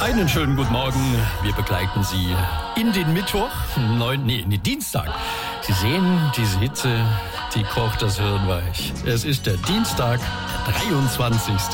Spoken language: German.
Einen schönen guten Morgen. Wir begleiten Sie in den Mittwoch, in den Dienstag. Sie sehen, diese Hitze, die kocht das Hirn weich. Es ist der Dienstag, der 23.